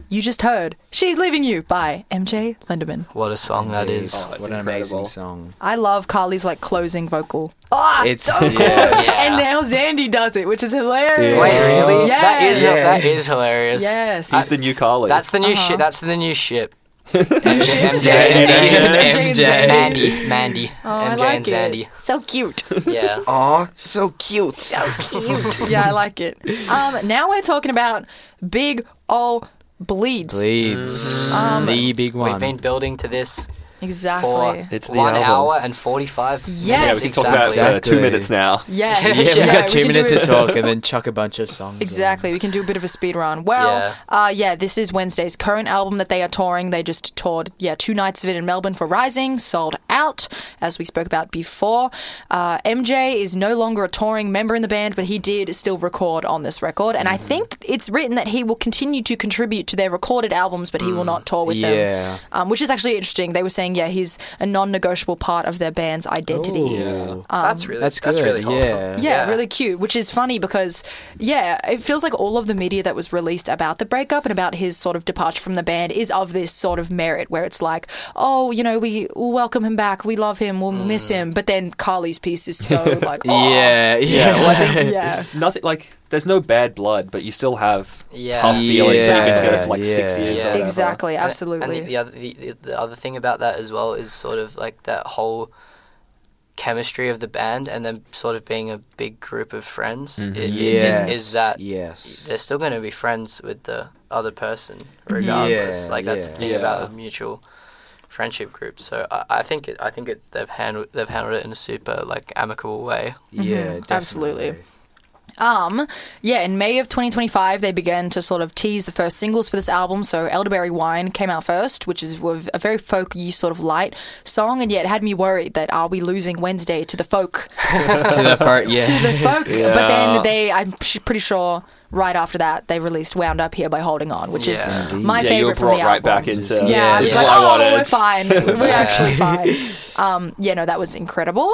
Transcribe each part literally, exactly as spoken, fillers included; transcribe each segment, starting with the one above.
you just heard She's Leaving You by M J Lenderman. What a song that is. Oh, What an incredible. amazing song. I love Carly's like closing vocal. Oh, It's so cool. yeah. Yeah. And now Zandy does it, which is hilarious. Yeah. Wait, really? Yes. That is Yeah. that is hilarious. Yes. He's the new Carly. That's the new Uh-huh. shit. That's the new ship. M J, M J, M J, M J. and Zandy. Mandy, Mandy, Oh, I M J like and it. Zandy. So cute. Yeah. Aw, so cute. So cute. Yeah, I like it. Um, now we're talking about Big O Bleeds. Bleeds. Um, the big one. We've been building to this Exactly. for It's the one album. hour and forty-five Yes. yeah, we minutes. can talk about it Exactly. for two minutes now. Yes. yeah, we've Yeah, got we two can minutes do to it. talk and then chuck a bunch of songs. Exactly. We can do a bit of a speed run. Well, Yeah. uh, yeah, this is Wednesday's current album that they are touring. They just toured, yeah, two nights of it in Melbourne for Rising, sold out, as we spoke about before. Uh, M J is no longer a touring member in the band, but he did still record on this record. And I think it's written that he will continue to contribute to their recorded albums, but he will not tour with them. Yeah. Um, which is actually interesting. They were saying, yeah, he's a non-negotiable part of their band's identity. Ooh. That's really That's that's, good, really wholesome. yeah. Yeah, really cute, which is funny because, yeah, it feels like all of the media that was released about the breakup and about his sort of departure from the band is of this sort of merit where it's like, oh, you know, we will welcome him back, we love him, we'll miss him. But then Carly's piece is so like, oh. Yeah, yeah. well, I think Yeah. nothing like there's no bad blood, but you still have Yeah. tough feelings. that You've been together Yeah, for like six yeah. years. Yeah. Or whatever. Exactly, And- absolutely. And the, the other the, the other thing about that as well is sort of like that whole chemistry of the band, and then sort of being a big group of friends. Mhm. i- i- Yes. is, is that Yes. they're still going to be friends with the other person regardless. Yeah, like that's yeah. the thing Yeah. about a mutual friendship group. So I, I think it. I think it. They've handled. They've handled it in a super like amicable way. Yeah, Mhm, definitely. absolutely. Um, yeah, in May of twenty twenty-five, they began to sort of tease the first singles for this album. So Elderberry Wine came out first, which is a very folky sort of light song, and yet it had me worried that are we losing Wednesday to the folk? To the part, yeah. to the folk. Yeah. But then they, I'm sh- pretty sure, right after that, they released Wound Up Here by Holding On, which is Yeah. my yeah, you were favorite from brought the right album. back into. Yeah, Yeah, I was this like, is what I oh, wanted. we're fine. We're Yeah. actually fine. Um, yeah, no, that was incredible.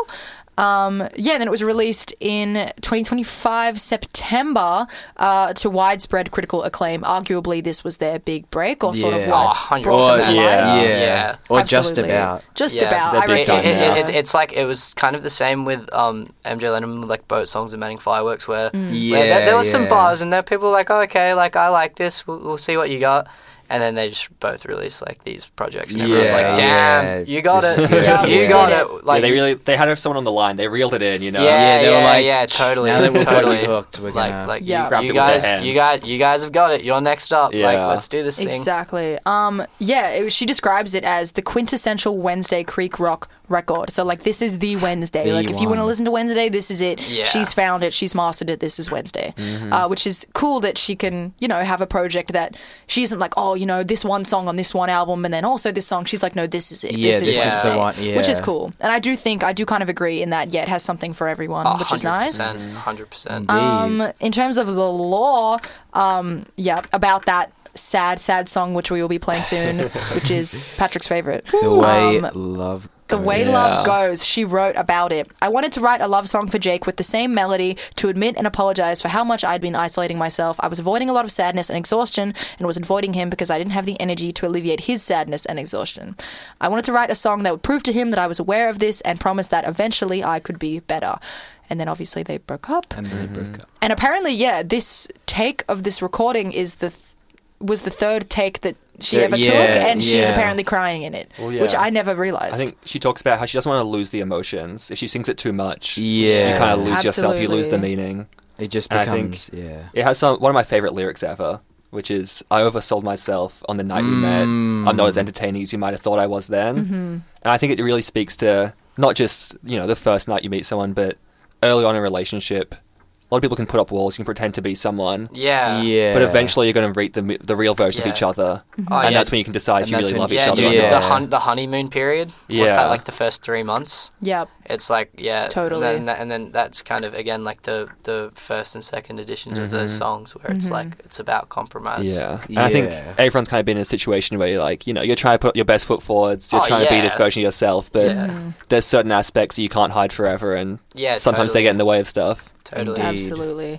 Um, yeah, and then it was released in twenty twenty-five September uh, to widespread critical acclaim. Arguably, this was their big break, or sort of Yeah. what Oh, one hundred brought them percent. to yeah, light. yeah, Yeah. or just Absolutely. about. Just Yeah. about. They're I big It, reckon. time it, now. it, it's it's like it was kind of the same with um, M J Lennon with like boat songs and Manning Fireworks, where, Mm. Yeah, where there, there was some yeah. bars and there people were like, oh, okay, like I like this, we'll, we'll see what you got. And then they just both released like these projects, and everyone's Yeah, like, "Damn, yeah, you got this it, is good. Yeah, you we got did it." it. Like yeah, they really they had someone on the line. They reeled it in, you know. yeah, Yeah, they were yeah, like, yeah, totally, now that we've got you totally. hooked, we're like, gonna- like Yeah. you, Grabbed you it with their guys, hands. you guys, you guys have got it. You're next up. Yeah. Like, let's do this thing. Exactly. Um, yeah, it was, she describes it as the quintessential Wednesday Creek rock record. So, like, this is the Wednesday. The like, if you want to one. listen to Wednesday, this is it. Yeah. She's found it. She's mastered it. This is Wednesday. Mm-hmm. Uh, which is cool that she can, you know, have a project that she isn't like, oh, you know, this one song on this one album and then also this song. She's like, no, this is it. Yeah, this, this is is Wednesday. the one, Which is yeah. cool. And I do think, I do kind of agree in that, yeah, it has something for everyone, Oh, which is nice. one hundred percent. Indeed. Um, in terms of the law, um, yeah, about that sad, sad song, which we will be playing soon, which is Patrick's favorite. The way Um, love The goes. way Yeah. love goes, she wrote about it. I wanted to write a love song for Jake with the same melody to admit and apologize for how much I'd been isolating myself. I was avoiding a lot of sadness and exhaustion and was avoiding him because I didn't have the energy to alleviate his sadness and exhaustion. I wanted to write a song that would prove to him that I was aware of this and promise that eventually I could be better. And then obviously they broke up. And then they broke up. And apparently, yeah, this take of this recording is the th- was the third take that she Yeah, ever yeah, took, and she's yeah. apparently crying in it, Well, yeah. which I never I realized. think she talks about how she doesn't want to lose the emotions. If she sings it too much, Yeah. you kind of lose yourself. You lose the Absolutely. meaning. It just And I think- becomes, yeah. It has some one of my favorite lyrics ever, which is "I oversold myself on the night we met. Mm. I'm not as entertaining as you might have thought I was then." Mm-hmm. And I think it really speaks to not just you know the first night you meet someone, but early on in a relationship. A lot of people can put up walls, you can pretend to be someone, Yeah. yeah. but eventually you're going to meet the the real version Yeah. of each other, Oh, and yeah. that's when you can decide if And you that's really when- love each Yeah, other. dude, or yeah. not. the hun- the honeymoon period. What's Yeah. that, like the first three months? Yep. It's like, yeah, Totally. And then, and then that's kind of again like the the first and second editions of those songs where it's Mhm. like it's about compromise. Yeah, and I think Yeah. everyone's kind of been in a situation where you're like, you know, you're trying to put your best foot forwards, you're Oh, trying to be yeah. this version of yourself, but Yeah. there's certain aspects that you can't hide forever, and Yeah, sometimes they totally. get in the way of stuff. Totally. Indeed. Absolutely.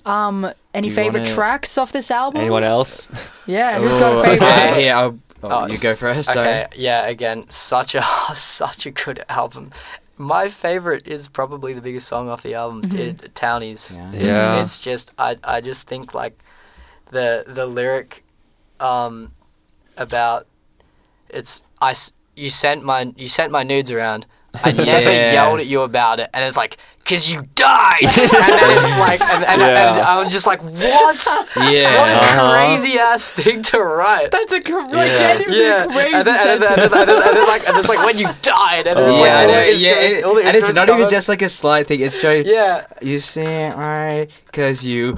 Um, any You favorite wanna- tracks off this album? Anyone else? Yeah, who's Oh, got a favorite? okay, yeah, I'll, oh, Oh, you go first. Okay, yeah, again, such a such a good album. My favorite is probably the biggest song off the album, Mhm. it, Townies. Yeah. Yeah. It's, it's just I I just think like the the lyric um about it's I s- you sent my you sent my nudes around. I never Yeah. yelled at you about it, and it's like, cause you died. And then it's like, and, and, Yeah. and I was just like, what? Yeah. What a Uh-huh. crazy ass thing to write. That's a cr- like, Yeah. genuinely Yeah, crazy and then, and, then, and, then, and, then, and then like, and it's like when you died, and then it's Oh. like yeah, all the yeah, instruments- and, all the and it's instruments not come even up. just like a slide thing. It's straight. Yeah. You say alright, cause you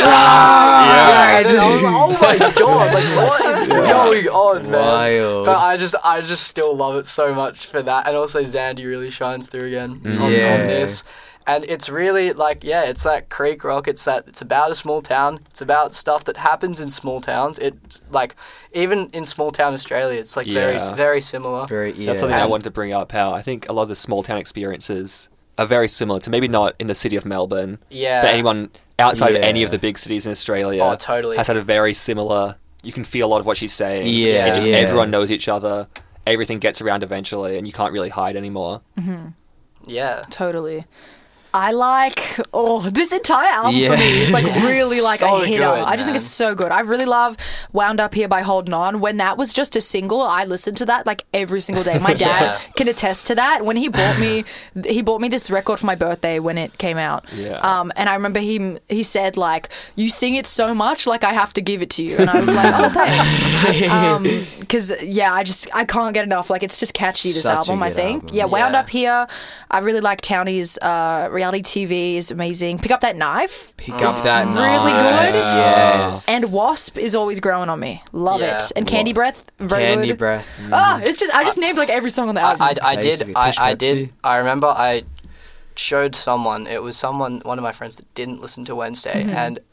Yeah. died. And I was like, oh my god, like what is going on, man? Wild. But I just, I just still love it so much for that, and also Zandy really shines through again on, on Yeah. this. And it's really like, yeah, it's that Creek rock. It's that it's about a small town. It's about stuff that happens in small towns. It's like even in small town Australia, it's like very, Yeah. very similar. Very, yeah. That's something I And- wanted to bring up. How I think a lot of the small town experiences are very similar to maybe not in the city of Melbourne, Yeah. but anyone outside of any Yeah. of the big cities in Australia Oh, totally. has had a very similar. You can feel a lot of what she's saying. Yeah, It just yeah. everyone knows each other. Everything gets around eventually, and you can't really hide anymore. Yeah. Totally. I like oh this entire album Yeah. for me is like really like So a hitter. good, I just think man. it's so good. I really love "Wound Up Here" by Holding On. When that was just a single, I listened to that like every single day. My dad Yeah. can attest to that. When he bought me, he bought me this record for my birthday when it came out. Yeah. Um, and I remember he he said like, "You sing it so much, like I have to give it to you." And I was like, "Oh, thanks." Um, because yeah, I just I can't get enough. Like it's just catchy. This Such a album, I good think. album. Yeah, "Wound Yeah. Up Here." I really like Townie's uh, reality T V is amazing. Pick Up That Knife. Pick up that Really knife. good. Yes. And Wasp is always growing on me. Love Yeah. it. And Candy Wasp. Breath, very Candy good. breath. Ah, it's just I just named like every song on the I, album. I, I did. Basically, I, Push I did. Pepsi. I remember I showed someone. It was someone, one of my friends that didn't listen to Wednesday, Mm-hmm. and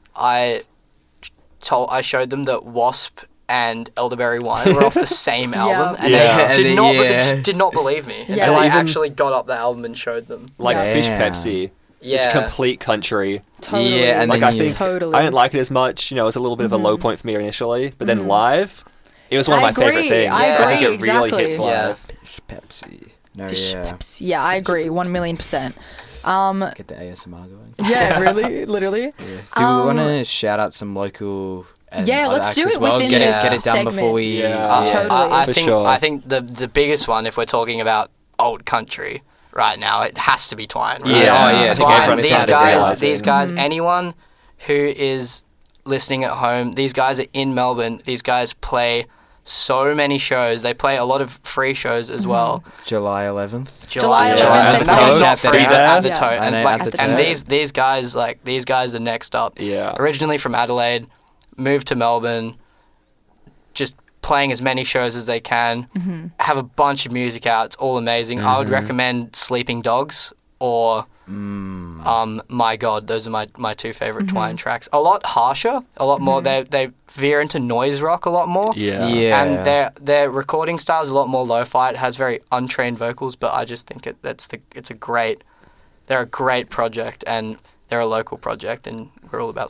I told, I showed them that Wasp and Elderberry Wine were off the same album, and Yeah. they did Yeah. not, they Yeah. just did not believe me Yeah. until I Even- actually got up the album and showed them. Like Yeah. Fish Damn. Pepsi, Yeah. it's complete country. totally. Yeah, and Like then I you- think Totally. I didn't like it as much. You know, it was a little bit of a low point for me initially, but then live, it was one I of my favorite agree. things. I I think agree, it really exactly. hits Yeah. live. Fish Pepsi. No, Fish yeah. Pepsi. Yeah, I agree. One million percent. Um, Get the A S M R going. yeah, really, literally. Yeah. Do Um, we want to shout out some local? And Yeah, other let's acts do as it well? within get this it, get it done segment. before we. Yeah. Uh, Totally. I, I For think sure. I think the the biggest one, if we're talking about old country right now, it has to be Twine. Right? Yeah, oh, yeah, I think Twine. everyone's These kind of guys, realising. these guys, anyone who is listening at home, these guys are in Melbourne. These guys play so many shows. They play a lot of free shows as well. July eleventh. July July eleventh eleventh. at No, the not Toe. free Be at, there. at the Yeah. toe. I And, know, like, at the and Toe. these these guys like these guys are next up. Yeah. Originally from Adelaide, moved to Melbourne, just playing as many shows as they can, Mm-hmm. have a bunch of music out. It's all amazing. I would recommend Sleeping Dogs or Mm. um, My God. Those are my, my two favorite Mm-hmm. Twine tracks. A lot harsher, a lot more. They they veer into noise rock a lot more. Yeah. Yeah. And their their recording style is a lot more lo-fi. It has very untrained vocals, but I just think it that's the it's a great. They're a great project, and they're a local project, and we're all about